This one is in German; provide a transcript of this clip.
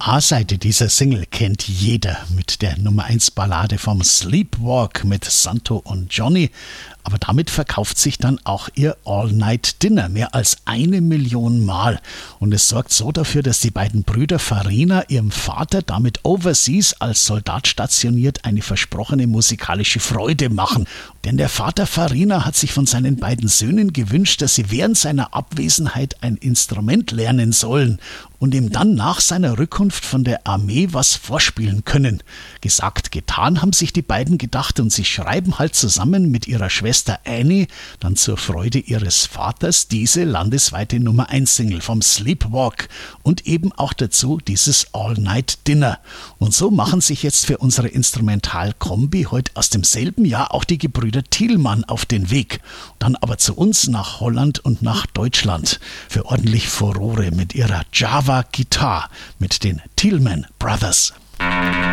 A-Seite dieser Single kennt jeder mit der Nummer-1-Ballade vom Sleepwalk mit Santo und Johnny. Aber damit verkauft sich dann auch ihr All-Night-Dinner mehr als 1 Million Mal. Und es sorgt so dafür, dass die beiden Brüder Farina ihrem Vater damit overseas als Soldat stationiert eine versprochene musikalische Freude machen. Denn der Vater Farina hat sich von seinen beiden Söhnen gewünscht, dass sie während seiner Abwesenheit ein Instrument lernen sollen und ihm dann nach seiner Rückkunft von der Armee was vorspielen können. Gesagt, getan haben sich die beiden gedacht und sie schreiben halt zusammen mit ihrer Schwester Annie dann zur Freude ihres Vaters diese landesweite Nummer-1-Single vom Sleepwalk und eben auch dazu dieses All-Night-Dinner. Und so machen sich jetzt für unsere Instrumental-Kombi heute aus demselben Jahr auch die Gebrüder Thielmann auf den Weg. Dann aber zu uns nach Holland und nach Deutschland für ordentlich Furore mit ihrer Java Guitar mit den Thielmann Brothers.